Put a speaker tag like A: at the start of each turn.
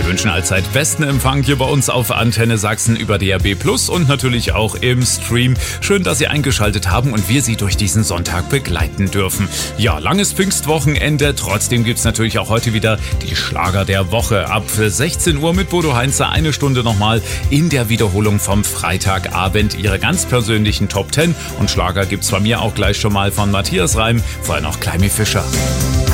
A: Wir wünschen allzeit besten Empfang hier bei uns auf Antenne Sachsen über DAB+ und natürlich auch im Stream. Schön, dass Sie eingeschaltet haben und wir Sie durch diesen Sonntag begleiten dürfen. Ja, langes Pfingstwochenende. Trotzdem gibt's natürlich auch heute wieder die Schlager der Woche. Ab 16 Uhr mit Bodo Heinze eine Stunde nochmal in der Wiederholung vom Freitagabend. Ihre ganz persönlichen Top 10 und Schlager gibt's von mir auch gleich schon mal von Matthias Reim. Vorher noch Climie Fischer.